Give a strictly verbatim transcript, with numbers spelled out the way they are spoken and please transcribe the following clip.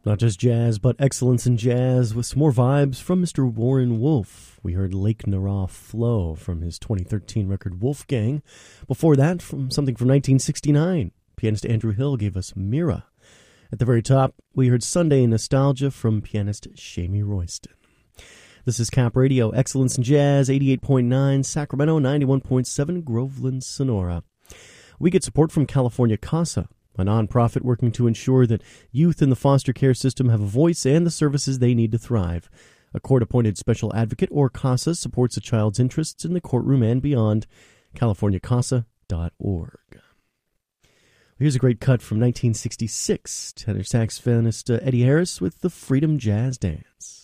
Not just jazz, but excellence in jazz with some more vibes from Mister Warren Wolf. We heard Lake Nara Flow from his twenty thirteen record Wolfgang. Before that, from something from nineteen sixty-nine, pianist Andrew Hill gave us Mira. At the very top, we heard Sunday Nostalgia from pianist Shamie Royston. This is Cap Radio, Excellence in Jazz, eighty-eight point nine, Sacramento, ninety-one point seven, Groveland, Sonora. We get support from California CASA, a nonprofit working to ensure that youth in the foster care system have a voice and the services they need to thrive. A court-appointed special advocate, or CASA, supports a child's interests in the courtroom and beyond. california casa dot org. Here's a great cut from nineteen sixty-six. Tenor saxophonist uh, Eddie Harris with the Freedom Jazz Dance.